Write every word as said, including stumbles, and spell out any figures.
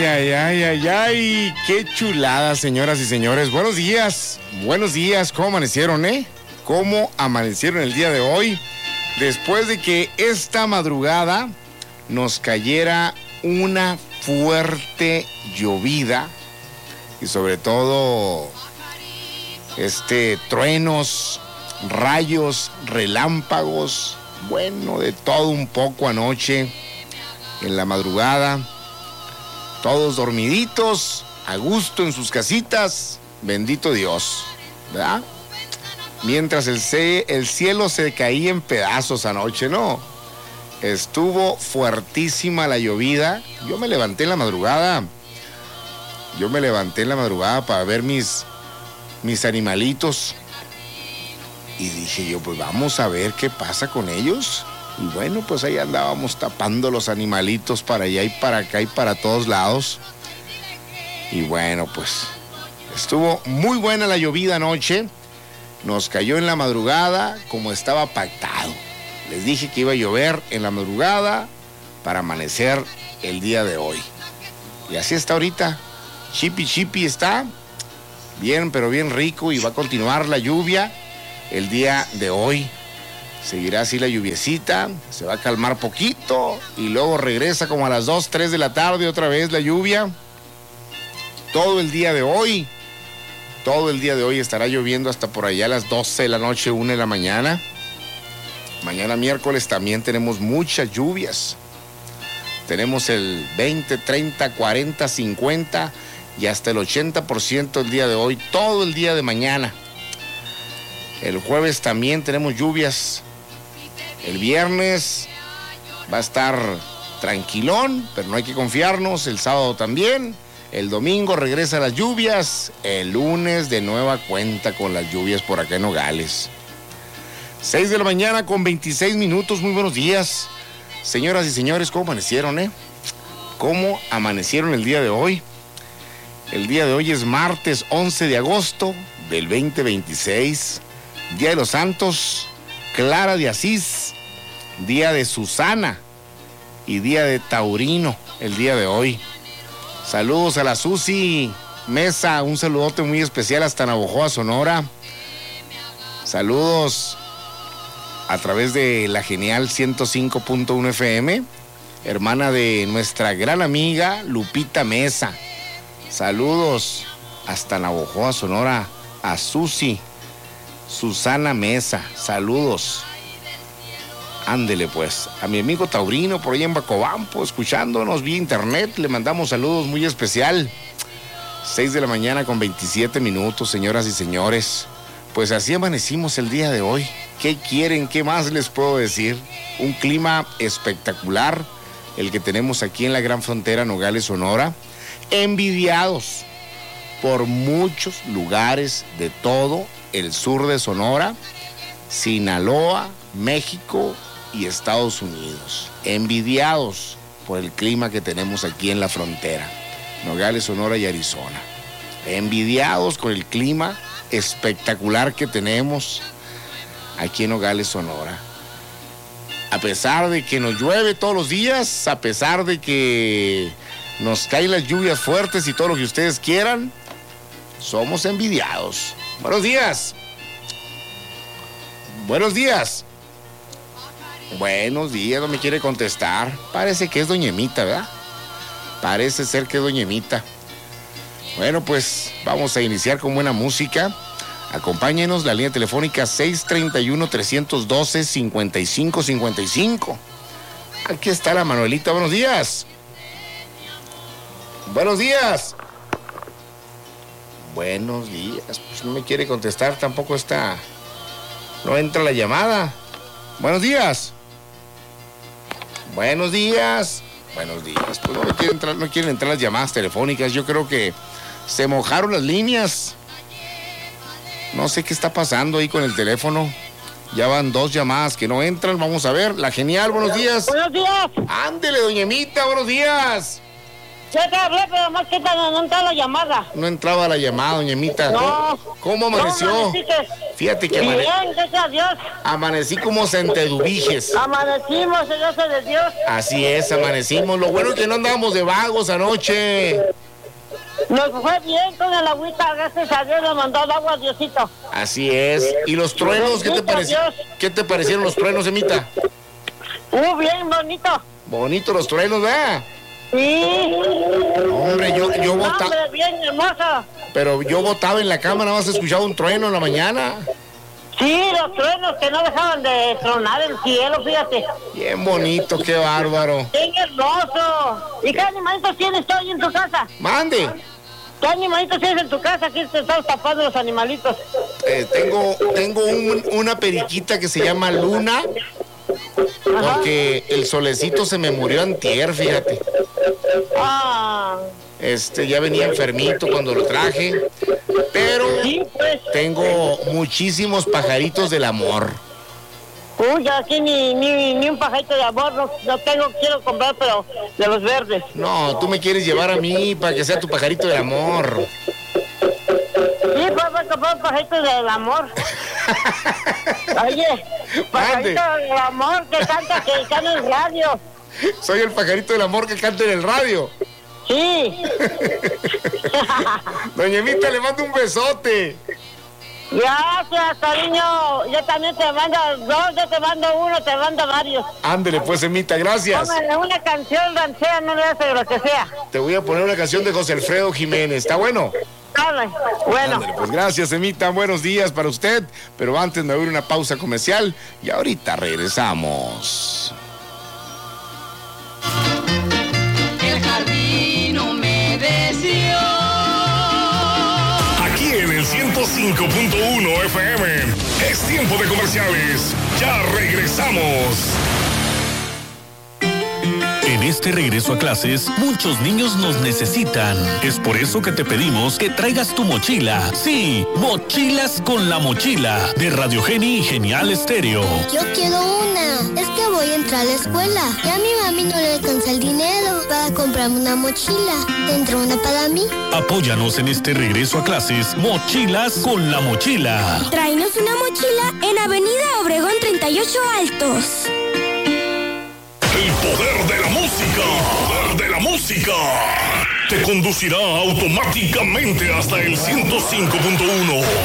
Ay, ay, ay, ay, ay, qué chulada, señoras y señores. Buenos días, buenos días. ¿Cómo amanecieron, eh? ¿Cómo amanecieron el día de hoy? Después de que esta madrugada nos cayera una fuerte llovida y sobre todo este truenos, rayos, relámpagos, bueno, de todo un poco anoche en la madrugada. Todos dormiditos, a gusto en sus casitas, bendito Dios, ¿verdad? Mientras el, ce- el cielo se caía en pedazos anoche, ¿no? Estuvo fuertísima la llovida. Yo me levanté en la madrugada. Yo me levanté en la madrugada para ver mis, mis animalitos. Y dije yo, pues vamos a ver qué pasa con ellos. Y bueno, pues ahí andábamos tapando los animalitos para allá y para acá y para todos lados. Y bueno, pues estuvo muy buena la llovida anoche. Nos cayó en la madrugada como estaba pactado. Les dije que iba a llover en la madrugada para amanecer el día de hoy. Y así está ahorita. Chipi chipi está. Bien, pero bien rico, y va a continuar la lluvia el día de hoy. Seguirá así la lluviecita, se va a calmar poquito y luego regresa como a las dos, tres de la tarde otra vez la lluvia. Todo el día de hoy, todo el día de hoy estará lloviendo hasta por allá a las doce de la noche, una de la mañana. Mañana miércoles también tenemos muchas lluvias. Tenemos el veinte, treinta, cuarenta, cincuenta y hasta el ochenta por ciento el día de hoy, todo el día de mañana. El jueves también tenemos lluvias. El viernes va a estar tranquilón, pero no hay que confiarnos. El sábado también. El domingo regresa las lluvias. El lunes de nueva cuenta con las lluvias por acá en Nogales. seis de la mañana con veintiséis minutos. Muy buenos días. Señoras y señores, ¿cómo amanecieron, eh? ¿Cómo amanecieron el día de hoy? El día de hoy es martes once de agosto del veinte veintiséis. Día de los Santos, Clara de Asís, día de Susana y día de Taurino el día de hoy. Saludos a la Susi Mesa, un saludote muy especial hasta Navojoa, Sonora. Saludos a través de la genial ciento cinco punto uno F M, hermana de nuestra gran amiga Lupita Mesa. Saludos hasta Navojoa, Sonora, a Susi Susana Mesa, saludos. Ándele pues, a mi amigo Taurino por ahí en Bacobampo, escuchándonos vía internet, le mandamos saludos muy especial. seis de la mañana con veintisiete minutos, señoras y señores. Pues así amanecimos el día de hoy. ¿Qué quieren? ¿Qué más les puedo decir? Un clima espectacular, el que tenemos aquí en la gran frontera Nogales, Sonora. Envidiados por muchos lugares de todo el sur de Sonora, Sinaloa, México y Estados Unidos. Envidiados por el clima que tenemos aquí en la frontera, Nogales, Sonora y Arizona. Envidiados con el clima espectacular que tenemos aquí en Nogales, Sonora. A pesar de que nos llueve todos los días, a pesar de que nos caen las lluvias fuertes y todo lo que ustedes quieran, somos envidiados. Buenos días. Buenos días. Buenos días, no me quiere contestar. Parece que es doña Emita, ¿verdad? Parece ser que es doña Emita. Bueno, pues vamos a iniciar con buena música. Acompáñenos, la línea telefónica seis treinta y uno, trescientos doce, cincuenta y cinco cincuenta y cinco. Aquí está la Manuelita, buenos días. Buenos días. Buenos días, pues no me quiere contestar, tampoco está, no entra la llamada. Buenos días. Buenos días. Buenos días, pues no, me quieren entrar, no quieren entrar las llamadas telefónicas, yo creo que se mojaron las líneas. No sé qué está pasando ahí con el teléfono. Ya van dos llamadas que no entran, vamos a ver. La genial, buenos días. Buenos días. Ándele, doña Emita, buenos días. Ya te hablé, pero más que no, no entraba la llamada. No entraba la llamada, doña Emita. No. ¿Cómo amaneció? ¿Cómo amaneciste? Fíjate que amane... Bien, gracias a Dios. amanecí como centedubiges. Amanecimos, gracias a Dios. Así es, amanecimos. Lo bueno es que no andábamos de vagos anoche. Nos fue bien con el agüita, gracias a Dios, nos mandó el agua, Diosito. Así es. ¿Y los truenos? ¿Qué te parecieron? ¿Qué te parecieron los truenos, Emita? Uh, bien bonito. Bonitos los truenos, ¿verdad? Sí. Hombre, yo, yo votaba. Hombre, bien hermoso. Pero yo votaba en la cama, nada más escuchaba un trueno en la mañana. Sí, los truenos que no dejaban de tronar el cielo, fíjate. Bien bonito, qué bárbaro. Bien hermoso. ¿Y qué animalitos tienes tú ahí en tu casa? Mande. ¿Qué animalitos tienes en tu casa? Aquí te estás tapando los animalitos. Eh, tengo tengo un- una periquita que se llama Luna, porque el solecito se me murió antier, fíjate. Ah, Este, ya venía enfermito cuando lo traje, pero sí, pues. tengo muchísimos pajaritos del amor. Uy, aquí ni, ni, ni un pajarito de amor no, no tengo, quiero comprar, pero de los verdes. No, tú me quieres llevar a mí para que sea tu pajarito del amor. Sí, pues voy a comprar un pajarito del amor. Oye, pajarito del amor que canta, que canta en radio. Soy el pajarito del amor que canta en el radio. Sí. Doña Emita, le mando un besote. Gracias, cariño. Yo también te mando dos, yo te mando uno, te mando varios. Ándele pues, Emita, gracias. Póngale una canción ranchera, no le hace lo que sea. Te voy a poner una canción de José Alfredo Jiménez, ¿está bueno? Dale, bueno. Ándale, pues gracias, Emita, buenos días para usted. Pero antes me voy a una pausa comercial y ahorita regresamos. El jardín humedeció. Aquí en el ciento cinco punto uno F M. Es tiempo de comerciales. Ya regresamos. En este regreso a clases, muchos niños nos necesitan. Es por eso que te pedimos que traigas tu mochila. Sí, Mochilas con la Mochila, de Radio Geni y Genial Estéreo. Yo quiero una. Es que voy a entrar a la escuela. Y a mi mami no le alcanza el dinero para comprarme una mochila. ¿Tendrá una para mí? Apóyanos en este regreso a clases. Mochilas con la Mochila. Tráenos una mochila en Avenida Obregón treinta y ocho Altos. El poder de la música. El poder de la música. Te conducirá automáticamente hasta el ciento cinco punto uno.